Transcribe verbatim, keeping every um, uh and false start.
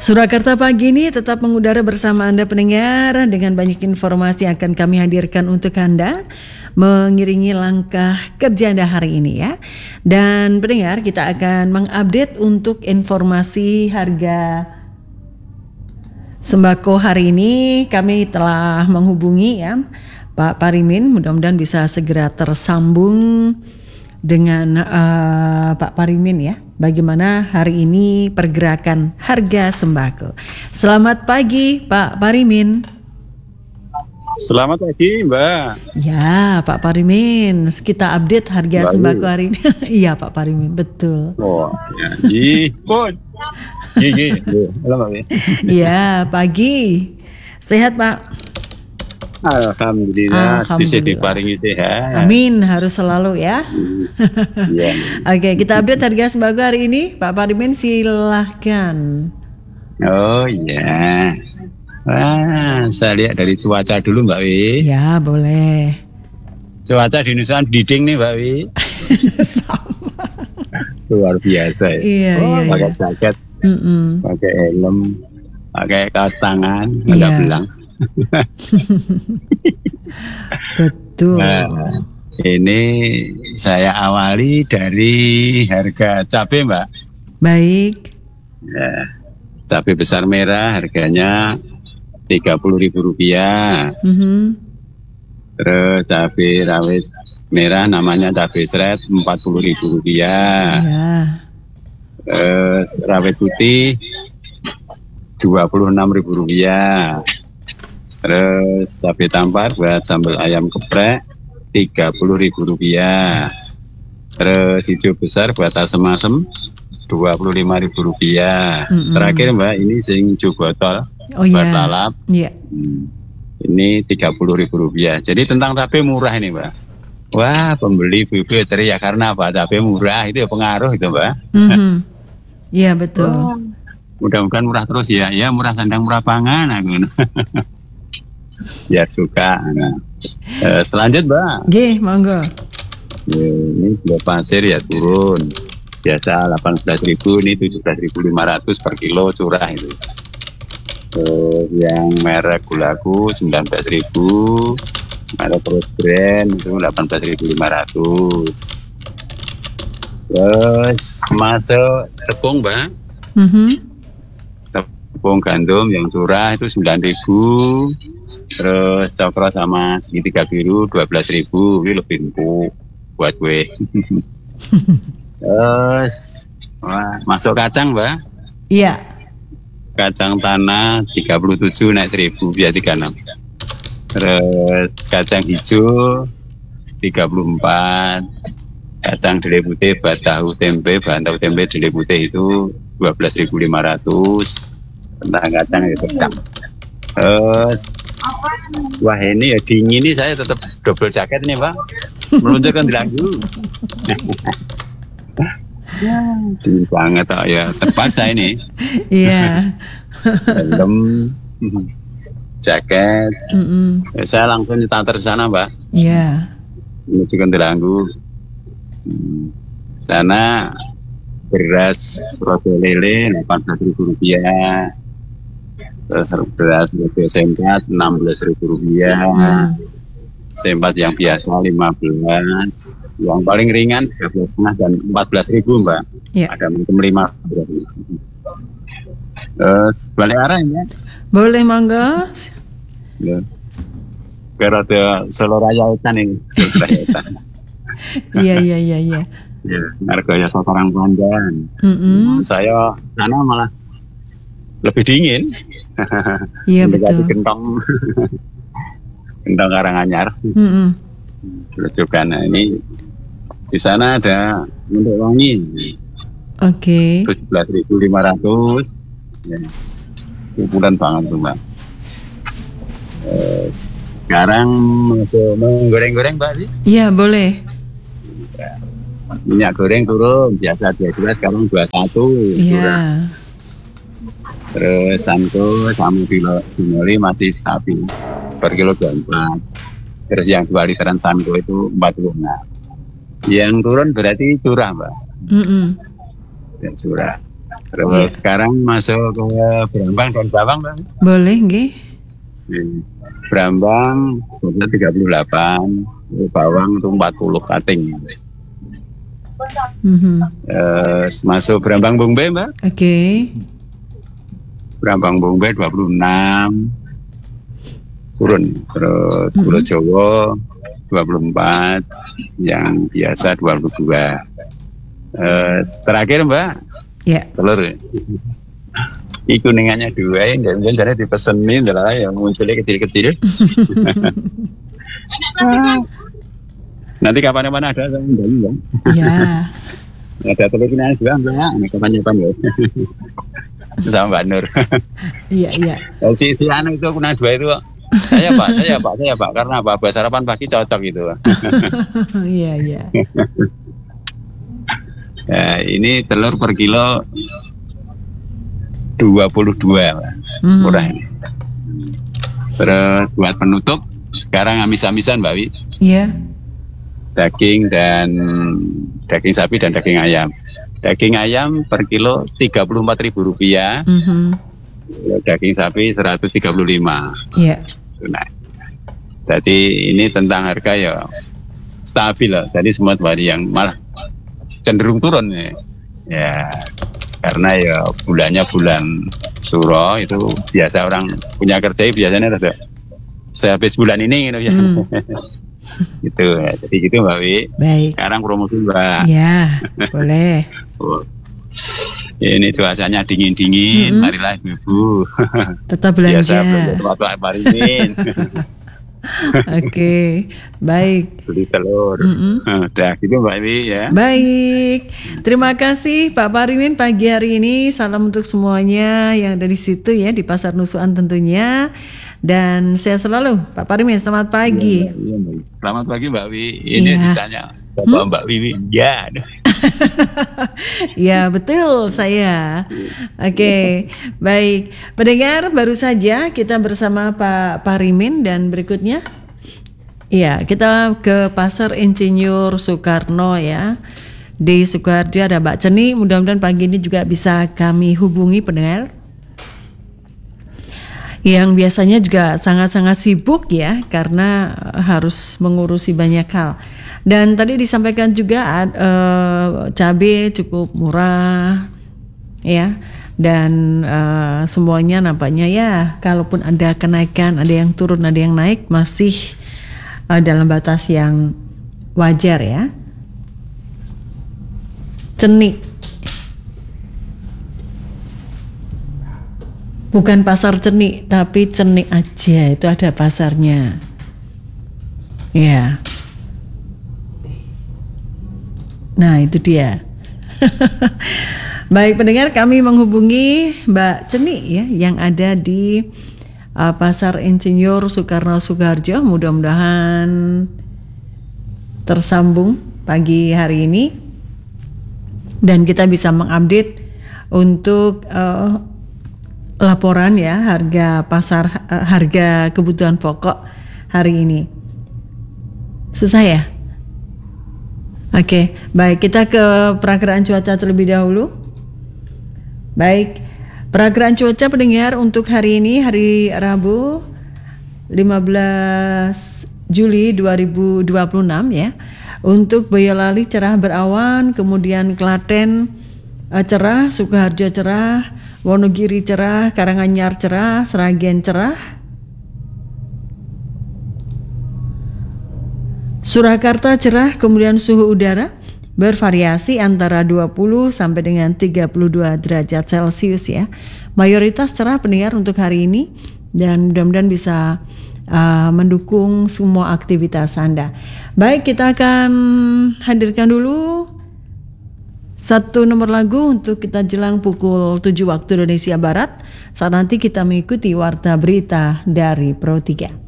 Surakarta pagi ini tetap mengudara bersama Anda pendengar dengan banyak informasi yang akan kami hadirkan untuk Anda mengiringi langkah kerja Anda hari ini ya. Dan pendengar, kita akan mengupdate untuk informasi harga sembako hari ini. Kami telah menghubungi ya Pak Parimin, mudah-mudahan bisa segera tersambung dengan uh, Pak Parimin ya. Bagaimana hari ini pergerakan harga sembako. Selamat pagi Pak Parimin. Selamat pagi Mbak. Ya Pak Parimin, kita update harga Mbak sembako hari ini. Iya Pak Parimin, betul. Oh ya, iya, pun, iya, iya, iya pagi, sehat Pak. Alhamdulillah, bisa diparingi sehat. Amin, harus selalu ya. Ya. Oke, kita update harga sembako hari ini, Pak Parimin silahkan. Oh ya, wah, saya lihat dari cuaca dulu Mbak Wi. Ya boleh. Cuaca di Nusa diding nih Mbak Wi. Sama. Luar biasa ya. Iya, oh, iya, pakai iya. jaket, Mm-mm. pakai helm, pakai kaos tangan, nggak Iya. belang. Betul. Nah, ini saya awali dari harga cabai Mbak. Baik. Ya, cabai besar merah harganya tiga puluh ribu rupiah. Mm-hmm. Terus cabai rawit merah namanya cabai seret empat puluh ribu rupiah. Ya. Terus rawit putih dua puluh enam ribu rupiah. Terus cabai tampar buat sambal ayam geprek tiga puluh ribu rupiah. Terus hijau besar buat asem-asem dua puluh lima ribu rupiah. Mm-mm. Terakhir Mbak, ini sing hijau botol Oh buat iya. lalap. Iya. Hmm, ini tiga puluh ribu rupiah. Jadi tentang cabai murah ini Mbak. Wah, pembeli ibu-ibu ceria karena apa? Cabai murah itu ya pengaruh itu Mbak. Mhm. Iya betul. Oh, mudah-mudahan murah terus ya. Ya murah sandang murah pangan aku. Biar suka. Nah. Eh, selanjut Mbak. G, monggo. Ya, ini gula pasir ya turun. Biasa delapan belas ribu, ini tujuh belas ribu lima ratus per kilo curah itu. Terus yang merek gulaku sembilan belas ribu, merek Terus Brand itu delapan belas ribu lima ratus. Terus masuk tepung Mbak. Mhm. Tepung gandum yang curah itu sembilan ribu. Terus cokro sama segitiga biru dua belas ribu, ini lebih empuk buat gue. Terus wah, masuk kacang Mbak. Iya. Kacang tanah tiga puluh tujuh naik seribu biar tiga puluh enam. Terus kacang hijau tiga puluh empat. Kacang dele putih buat tahu tempe, bahan tahu tempe dele putih itu dua belas ribu lima ratus. Tentang kacang itu pedang. Terus wah ini ya dingin nih, saya tetap double jaket nih Pak, meluncurkan di lagu. Dingin banget oh, ya terpaksa ini. Iya. Helm, jaket. Mm-mm. Ya, saya langsung nyetar di sana Mbak, Iya. meluncurkan di lagu. Sana beras roti lele delapan belas ribu rupiah. Terus beras roti sempat enam belas ribu rupiah. Hmm. Sempat yang biasa lima belas, yang paling ringan tiga belas setengah dan empat belas ribu Mbak. Ya. Ada macam lima. Terus balik arah ya. Boleh monggo. Ya. Biar ada Solo Raya Utan ini. Solo Raya Utan. Iya iya iya iya. Ya, harganya seorang pandan. Mm-mm. Saya sana malah lebih dingin. Iya Mendekati betul. Gentong. Gentong Karanganyar. Mm-mm. Juga nah ini di sana ada untuk wangi Oke. tujuh belas ribu lima ratus. Ya. Ukuran banget tuh Mbak. Eh, sekarang masuk menggoreng-goreng Mbak sih. Iya boleh. Minyak goreng turun biasa dua belas sekarang dua puluh satu. Iya. Terus Sanko sama kilo Binoli masih stabil per kilo dua puluh empat. Terus yang dua literan Sanko itu empat puluh enam. Yang turun berarti curah Mbak. Mm-mm. Ya, curah. Terus Ya. sekarang masuk ke Brambang dan Bawang, Bang. Boleh nggih. Brambang tiga puluh delapan, Bawang itu empat puluh kating. Mhm. Terus masuk Brambang Bungbe, Mbak. Oke. Brambang Bungbe dua puluh enam, turun. Terus Mhm. Pulau Jawa dua puluh empat, yang biasa dua puluh dua. Terus terakhir, Mbak, Ya. telur. Ini kuningannya dua, dan jadi dipesenin adalah yang munculnya kecil-kecil. Nanti kapan-kapan ada saya undang, Bang. Ya. Ada telur kuningan juga, Mbak. Nah, kapan-kapan ya. Sama Mbak Nur. Iya, iya. Si si anu itu kuningan dua itu, saya Pak, saya Pak, saya Pak, karena apa? Buat sarapan pagi cocok gitu. Iya, iya. Nah, ini telur per kilo dua puluh dua, Pak. Mhm. Murah ini. Terus buat penutup, sekarang amis-amisan, Mbak Wi. Iya. Daging dan daging sapi dan daging ayam. Daging ayam per kilo tiga puluh empat ribu rupiah, Mhm. daging sapi seratus tiga puluh lima. Iya. Nah, jadi ini tentang harga ya stabil lah. Jadi semua hari yang malah cenderung turun ya. Ya, karena ya bulannya bulan Suro, itu biasa orang punya kerja biasanya ada sehabis bulan ini gitu ya. Hmm. Gitu ya. Jadi gitu Mbak Wi. Baik. Sekarang promosi Mbak. Ya, boleh. Oh. Ini cuacanya dingin-dingin, Mm-mm. marilah ibu. Tetap Biasa belanja. belum waktu parimin. Oke, baik. Beli telur. Mm-mm. Udah gitu Mbak Wi ya. Baik, terima kasih Pak Parimin pagi hari ini. Salam untuk semuanya yang ada di situ ya, di Pasar Nusuan tentunya. Dan sehat selalu Pak Parimin, selamat pagi. Iya, iya, Mbak. Selamat pagi Mbak Wi. Ini Iya. ditanya Bapak Mbak Wiwi. Ya. Ya betul saya. Oke, baik. Pendengar, baru saja kita bersama Pak Parimin dan berikutnya, ya kita ke Pasar Insinyur Soekarno ya. Di Sukoharjo ada Mbak Ceni. Mudah-mudahan pagi ini juga bisa kami hubungi pendengar yang biasanya juga sangat-sangat sibuk ya, karena harus mengurusi banyak hal. Dan tadi disampaikan juga uh, cabai cukup murah ya, dan uh, semuanya nampaknya ya, kalaupun ada kenaikan, ada yang turun, ada yang naik, masih uh, dalam batas yang wajar ya. Ceni, bukan pasar ceni, tapi ceni aja itu ada pasarnya. Ya. Nah, itu dia. Baik pendengar, kami menghubungi Mbak Ceni ya, yang ada di uh, Pasar Insinyur Soekarno Sukoharjo. Mudah-mudahan tersambung pagi hari ini dan kita bisa mengupdate untuk uh, laporan ya harga pasar, uh, harga kebutuhan pokok hari ini. Susah ya? Oke, baik, kita ke perakiraan cuaca terlebih dahulu. Baik, perakiraan cuaca pendengar untuk hari ini, hari Rabu lima belas Juli dua ribu dua puluh enam ya. Untuk Boyolali cerah berawan, kemudian Klaten uh, cerah, Sukoharjo cerah, Wonogiri cerah, Karanganyar cerah, Sragen cerah, Surakarta cerah, kemudian suhu udara bervariasi antara dua puluh sampai dengan tiga puluh dua derajat Celcius ya. Mayoritas cerah pendengar untuk hari ini, dan mudah-mudahan bisa uh, mendukung semua aktivitas Anda. Baik, kita akan hadirkan dulu satu nomor lagu untuk kita jelang pukul tujuh waktu Indonesia Barat. Saat nanti kita mengikuti warta berita dari Pro tiga.